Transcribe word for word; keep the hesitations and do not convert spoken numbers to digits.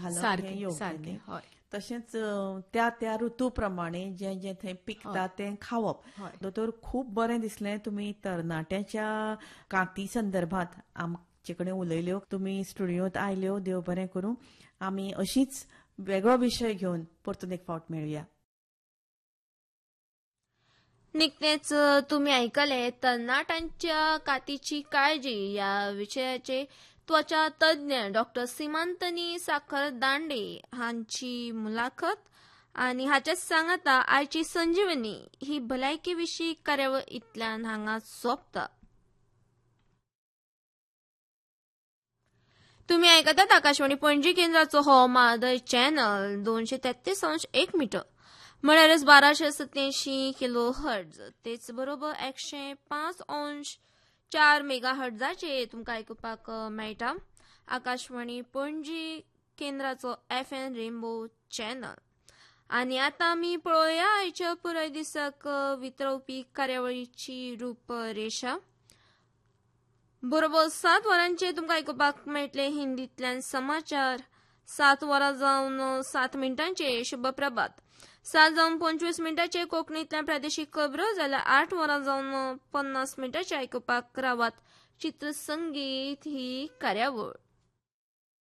घालप हें योग्य न्ही. तशेंच त्या त्या ऋतू प्रमाणे जें जें थंय पिकता तें खावप. दोतोर खूब बरें दिसलें तुमी तरणाट्याच्या काती संदर्भात आमचे कडेन उलयल्यो. तुमी स्टुडियोंत आयल्यो, देव बरें करूं. आमी अशीच वेगळो विशय घेवन परतून एक फावट मेळुया. निकतेच तुम्ही ऐकले तरणाट्यांच्या कातीची काळजी या विषयाचे त्वचा तज्ञ डॉक्टर सीमांतनी साखर दांडे हांची मुलाखत आणि हाचेच सांगता आयची संजीवनी ही भलायकी विशीं कार्यावळ इतल्यान हांगा सोंपता. तुम्ही आयकतात आकाशवाणी पणजी केंद्राचो हो मादय चॅनल दोनशे तेत्तीस अंश एक मीटर म्हळ्यारच बाराशे सत्याऐंशी किलो हर्ट्ज तेच बरोबर एकशे पाच अंश चार मेगा हर्ट्जाचेर तुमकां आयकुपाक मेळटा. Akashvani Panaji केंद्राचो F N rainbow channel. आनी आतां आमी पळोवया आयच्या पुराय दिसाक वितरवपी कार्यावळीची रूपरेषा. बरोबर सात वरांचेर तुमकां आयकुपाक मेळटले हिंदींतल्यान समाचार. सात वरां जावन सात मिनटांचेर शुभ प्रभात. सात जावन पंचवीस मिनटांचेर कोंकणींतल्यान प्रादेशीक खबरो जाल्यार आठ वरां जावन पन्नास मिनटांचेर आयकुपाक रावात चित्रसंगीत ही कार्यावळ.